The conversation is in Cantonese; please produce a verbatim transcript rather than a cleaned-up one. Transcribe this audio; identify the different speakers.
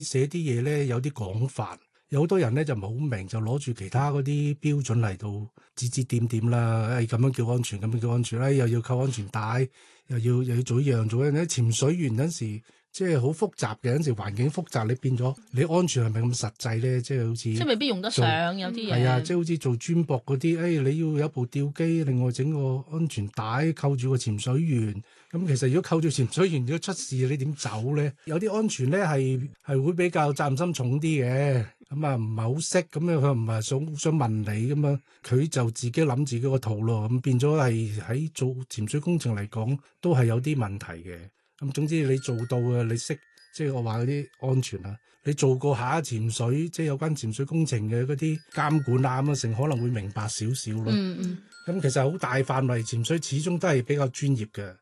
Speaker 1: 寫啲嘢咧有啲廣泛，有好多人咧就唔係好明，就攞住其他嗰啲標準嚟到指指點點啦。誒、哎、咁樣叫安全，咁樣叫安全啦、哎，又要扣安全帶，又要又要做一樣做一樣。潛水員嗰陣時即係好複雜嘅，有陣時環境複雜，你變咗你安全係咪咁實際咧？即係好似
Speaker 2: 即係未必用得上有啲嘢。
Speaker 1: 係啊，即係好似做專駁嗰啲，誒、哎、你要有部吊機，另外整個安全帶扣住個潛水員。咁其實如果扣住潛水員，如果出事你點走咧？有啲安全咧係係會比較責任心重啲嘅，咁啊唔係好識，咁樣佢唔係想想問你咁樣，佢就自己諗自己個套咯，咁變咗係喺做潛水工程嚟講都係有啲問題嘅。咁總之你做到嘅，你識即係我話嗰啲安全啊，你做過下潛水，即係有關潛水工程嘅嗰啲監管啊咁啊，成可能會明白少少咯。
Speaker 2: 嗯嗯。
Speaker 1: 咁其實好大範圍潛水，始終都係比較專業嘅。